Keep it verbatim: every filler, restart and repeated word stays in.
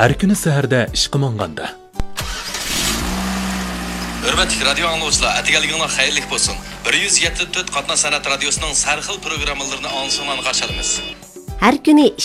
har kuni saharda ishqa monganda. Hürmetli radyo anlayışlar, etigeligine hayırlı olsun. bir yuz yetmish to'rt Qatna san'at radiosuning sarxil programmalarını ansıman qarşılaymiz. Har kuni